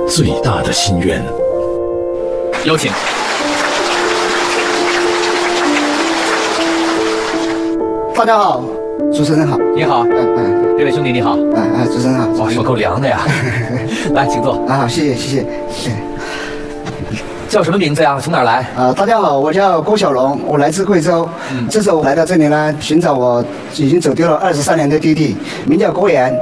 最大的心愿。 有请。 大家好，主持人好。 你好，这位兄弟你好。 主持人好。 哇，手够凉的呀。来，请坐。 好，谢谢。 叫什么名字呀？从哪儿来？ 大家好，我叫郭小龙，我来自贵州。这次我来到这里呢，寻找我已经走丢了23年的弟弟，名叫郭岩。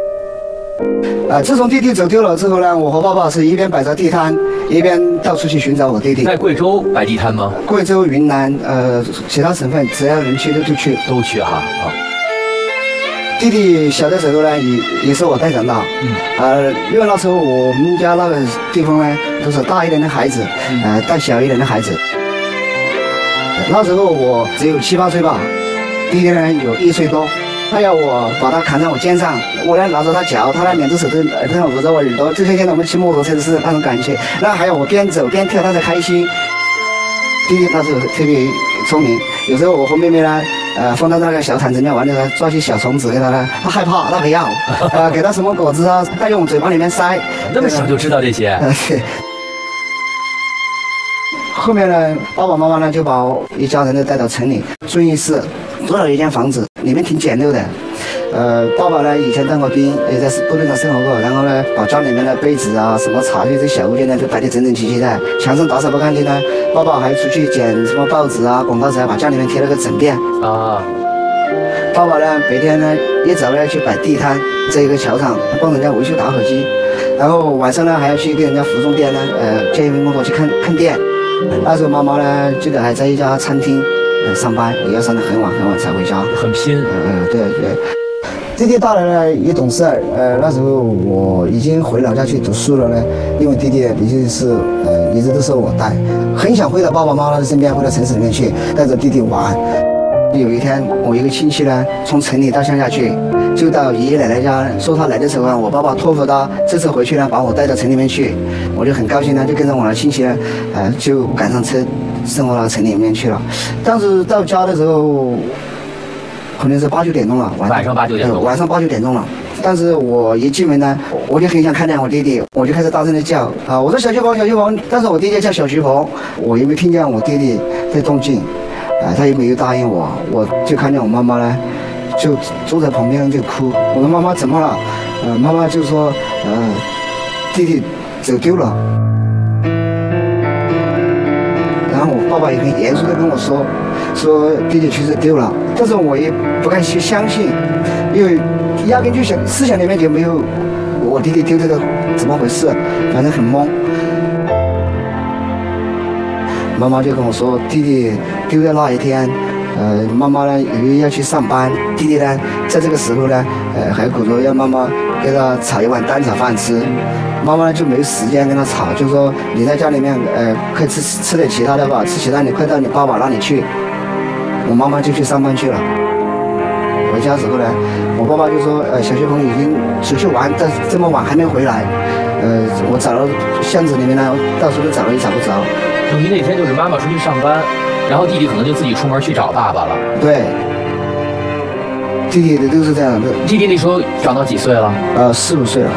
自从弟弟走丢了之后呢，我和爸爸是一边摆着地摊，一边到处去寻找我弟弟。 在贵州摆地摊吗？ 贵州、云南，其他省份只要能去都去。 都去哈。好。 弟弟小的时候呢，也是我带长大。因为那时候我们家那个地方呢，都是大一点的孩子，带小一点的孩子。那时候我只有7、8岁吧，弟弟呢有1岁多。他要我把他扛在我肩上，我呢拿着他脚，他呢2只手都捂着我耳朵，就像现在我们骑摩托车的是那种感觉。那还要我边走边跳，他才开心。弟弟那时候特别聪明，有时候我和妹妹呢，放到那个小毯子里面玩的时候，抓起小虫子给他呢，他害怕，他不要，给他什么果子啊，他用嘴巴里面塞。 那么小就知道这些。 对。后面呢，爸爸妈妈呢就把我一家人都带到城里，遵义市租了一间房子，里面挺简陋的。爸爸呢以前当过兵，也在部队上生活过，然后呢把家里面的杯子啊、什么茶具这小物件呢都摆得整整齐齐的，墙上打扫不干净呢，爸爸还出去捡什么报纸啊、广告词啊，把家里面贴了个整遍。爸爸呢白天呢一早呢去摆地摊，在一个桥上帮人家维修打火机，然后晚上呢还要去给人家服装店呢接一份工作去看店。那时候妈妈呢记得还在一家餐厅上班，也要上得很晚才回家， 很拼。 对。弟弟大了呢也懂事，那时候我已经回老家去读书了呢，因为弟弟毕竟是一直都是我带，很想回到爸爸妈妈的身边，回到城市里面去带着弟弟玩。有一天我一个亲戚呢从城里到乡下去，就到爷爷奶奶家，说他来的时候我爸爸托付他这次回去呢把我带到城里面去，我就很高兴呢，就跟着我的亲戚呢就赶上车生活到城里面去了。当时到家的时候可能是8、9点钟了， 晚上8、9点钟。 晚上8、9点钟了。但是我一进门呢，我就很想看见我弟弟，我就开始大声的叫我说小徐鹏，但是我弟弟叫小徐鹏，我也没听见我弟弟的动静，他也没有答应我，我就看见我妈妈呢，就坐在旁边就哭。我说妈妈怎么了？妈妈就说弟弟走丢了。然后我爸爸也很严肃的跟我说弟弟确实丢了，但是我也不敢去相信，因为压根就思想里面就没有我弟弟丢这个怎么回事，反正很懵。妈妈就跟我说弟弟丢的那一天，妈妈呢由于要去上班，弟弟呢在这个时候呢还鼓着要妈妈给他炒一碗蛋炒饭吃。妈妈呢就没有时间跟他吵，就说你在家里面快吃点其他的吧，吃其他你快到你爸爸那里去。我妈妈就去上班去了。回家之后呢，我爸爸就说小徐鹏已经出去玩，但这么晚还没回来。我找了巷子里面呢，到处都找了也找不着。 等于那天就是妈妈出去上班，然后弟弟可能就自己出门去找爸爸了。 对，弟弟的都是这样的。 弟弟那时候长到几岁了 ？4、5岁了。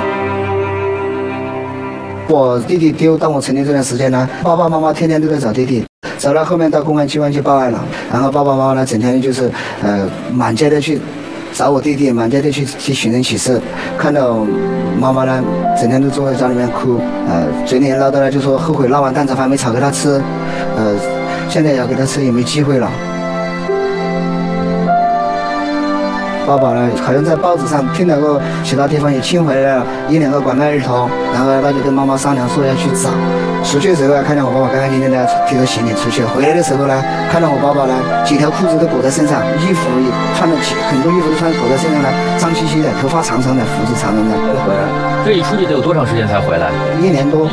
我弟弟丢到我城里这段时间呢，爸爸妈妈天天都在找弟弟，找到后面到公安机关去报案了，然后爸爸妈妈呢整天就是满街的去找我弟弟，满街的去寻人启事，看到妈妈呢整天都坐在家里面哭，嘴里唠叨呢就说后悔那碗蛋炒饭没炒给他吃，现在要给他吃也没机会了。爸爸呢好像在报纸上听到过，其他地方也请回来了1、2个拐卖儿童，然后他就跟妈妈商量说要去找。出去的时候看见我爸爸干干净净的提着行李出去，回来的时候呢，看到我爸爸呢几条裤子都裹在身上，衣服也穿了很多衣服都裹在身上呢，脏兮兮的，头发长长的，胡子长长的回来。 这一出去得有多长时间才回来 ？1年多。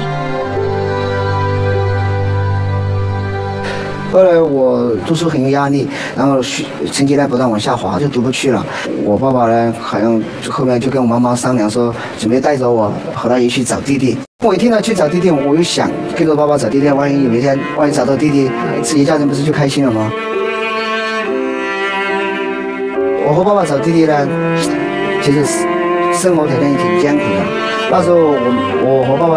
后来我读书很有压力，然后成绩呢不断往下滑，就读不去了。我爸爸呢好像后面就跟我妈妈商量说，准备带着我和他一起找弟弟。我一听到去找弟弟，我又想跟着爸爸找弟弟，万一有一天找到弟弟，一家人不是就开心了吗？我和爸爸找弟弟呢，其实生活条件也挺艰苦的。那时候我和爸爸